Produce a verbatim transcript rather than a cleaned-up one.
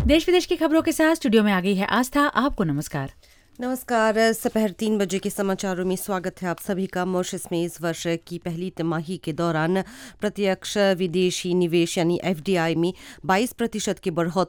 देश विदेश की खबरों के साथ स्टूडियो में आ गई है आस्था। आपको नमस्कार। नमस्कार। दोपहर तीन बजे के समाचारों में स्वागत है आप सभी का। मॉरिशस में इस वर्ष की पहली तिमाही के दौरान प्रत्यक्ष विदेशी निवेश यानी एफडीआई में बाईस प्रतिशत की बढ़ोतरी